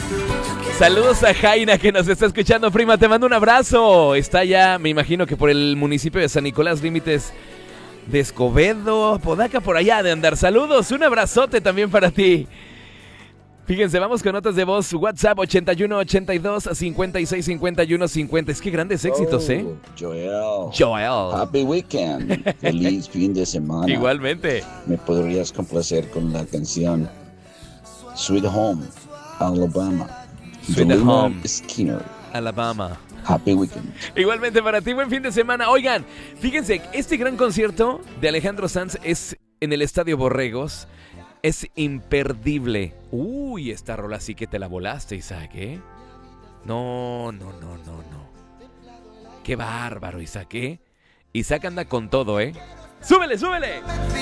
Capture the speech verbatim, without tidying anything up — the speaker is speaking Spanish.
Saludos a Jaina que nos está escuchando, prima, te mando un abrazo. Está ya, me imagino que por el municipio de San Nicolás, límites de Escobedo, Podaca, por allá de andar. Saludos, un abrazote también para ti. Fíjense, vamos con notas de voz. WhatsApp ochenta y uno ochenta y dos cincuenta y seis cincuenta y uno cincuenta. Es que grandes éxitos, ¿eh? Oh, Joel. Joel. Happy weekend. Feliz fin de semana. Igualmente. ¿Me podrías complacer con la canción Sweet Home, Alabama? Sweet de Home, Skinner. Alabama. Happy weekend. Igualmente para ti, buen fin de semana. Oigan, fíjense, este gran concierto de Alejandro Sanz es en el Estadio Borregos. Es imperdible. Uy, esta rola sí que te la volaste, Isaac, ¿eh? No, no, no, no, no. Qué bárbaro, Isaac, ¿eh? Isaac anda con todo, ¿eh? ¡Súbele, súbele!